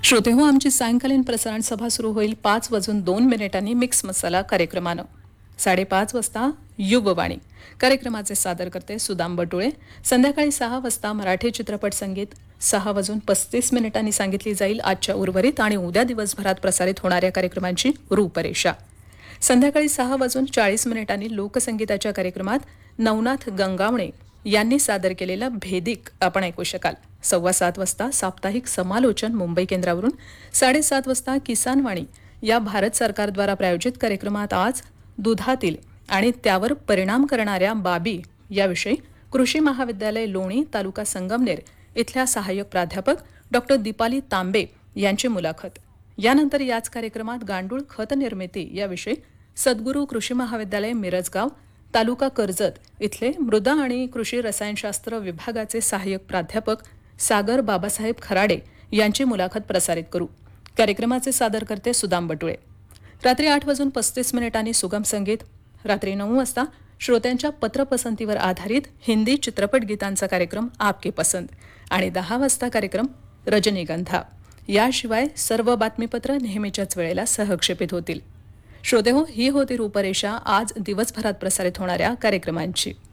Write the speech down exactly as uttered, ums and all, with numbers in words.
श्रोते हो, आमची सायंकालीन प्रसारण सभा सुरू होईल पाच वाजून दोन मिनिटांनी मिक्स मसाला कार्यक्रमानं. साडेपाच वाजता युगवाणी कार्यक्रमाचे सादर करते सुदाम बटुळे. संध्याकाळी सहा वाजता मराठी चित्रपट संगीत. सहा वाजून पस्तीस मिनिटांनी सांगितली जाईल आजच्या उर्वरित आणि उद्या दिवसभरात प्रसारित होणाऱ्या कार्यक्रमांची रूपरेषा. संध्याकाळी सहा वाजून चाळीस मिनिटांनी लोकसंगीताच्या कार्यक्रमात नवनाथ गंगावणे यांनी सादर केलेलं भेदिक आपण ऐकू शकाल. सव्वा सात वाजता साप्ताहिक समालोचन मुंबई केंद्रावरून. साडेसात वाजता किसान वाणी या भारत सरकारद्वारा प्रायोजित कार्यक्रमात आज दुधातील आणि त्यावर परिणाम करणाऱ्या बाबी याविषयी कृषी महाविद्यालय लोणी तालुका संगमनेर इथल्या सहाय्यक प्राध्यापक डॉक्टर दीपाली तांबे यांची मुलाखत. यानंतर याच कार्यक्रमात गांडूळ खत निर्मिती याविषयी सद्गुरू कृषी महाविद्यालय मिरजगाव तालुका कर्जत इथले मृदा आणि कृषी रसायनशास्त्र विभागाचे सहाय्यक प्राध्यापक सागर बाबासाहेब खराडे यांची मुलाखत प्रसारित करू. कार्यक्रमाचे सादर करते सुदाम बटुळे. रात्री आठ वाजून पस्तीस मिनिटांनी सुगम संगीत. रात्री नऊ वाजता श्रोत्यांच्या पत्रपसंतीवर आधारित हिंदी चित्रपट गीतांचा कार्यक्रम आपके पसंद आणि दहा वाजता कार्यक्रम रजनीगंधा. याशिवाय सर्व बातमीपत्र नेहमीच्याच वेळेला सहक्षेपित होतील. श्रोते हो, ही होती रूपरेषा आज दिवसभरात प्रसारित होणाऱ्या कार्यक्रमांची.